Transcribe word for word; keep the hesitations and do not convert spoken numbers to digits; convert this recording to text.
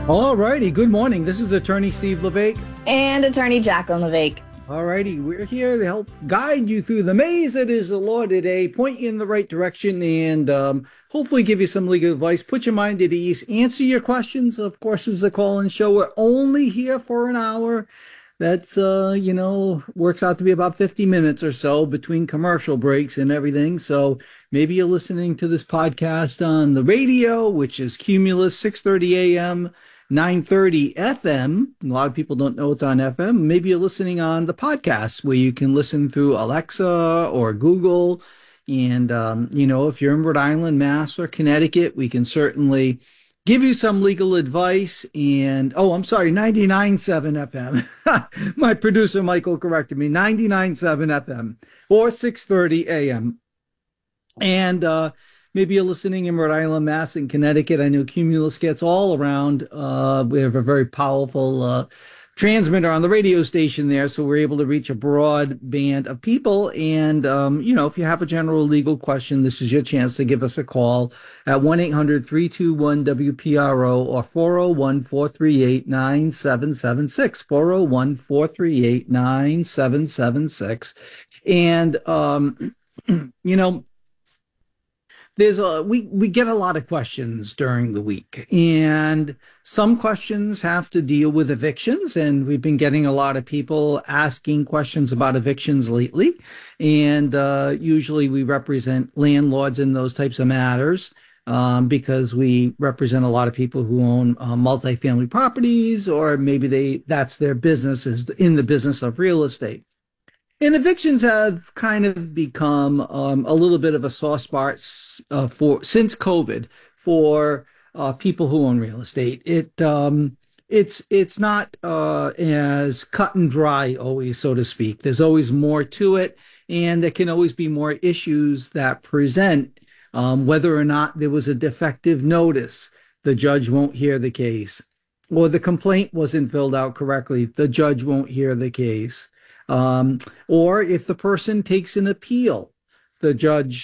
All righty. Good morning. This is Attorney Steve LeVake. And Attorney Jacqueline LeVake. All righty. We're here to help guide you through the maze that is the law today, point you in the right direction, and um, hopefully give you some legal advice, put your mind at ease, answer your questions. Of course, this is a call-in show. We're only here for an hour. That's, uh, you know, works out to be about fifty minutes or so between commercial breaks and everything. So maybe you're listening to this podcast on the radio, which is Cumulus, six thirty a.m., nine thirty F M. A lot of people don't know it's on F M. Maybe you're listening on the podcast where you can listen through Alexa or Google. And, um, you know, if you're in Rhode Island, Mass, or Connecticut, we can certainly give you some legal advice. And, oh, I'm sorry, ninety-nine point seven F M. My producer, Michael, corrected me. ninety-nine point seven F M or six thirty a m. And, uh, maybe you're listening in Rhode Island, Mass, and Connecticut. I know Cumulus gets all around. Uh, we have a very powerful uh, transmitter on the radio station there, so we're able to reach a broad band of people. And, um, you know, if you have a general legal question, this is your chance to give us a call at one eight hundred three two one W P R O or four oh one, four three eight, nine seven seven six, four oh one, four three eight, nine seven seven six. And, um, you know, There's a we we get a lot of questions during the week, and some questions have to deal with evictions, and we've been getting a lot of people asking questions about evictions lately. And uh, usually we represent landlords in those types of matters um, because we represent a lot of people who own uh, multifamily properties, or maybe they that's their business, is in the business of real estate. And evictions have kind of become um, a little bit of a soft spot uh, for since COVID for uh, people who own real estate. It um, it's it's not uh, as cut and dry always, so to speak. There's always more to it, and there can always be more issues that present. Um, whether or not there was a defective notice, the judge won't hear the case, or the complaint wasn't filled out correctly, the judge won't hear the case. Um, or if the person takes an appeal, the judge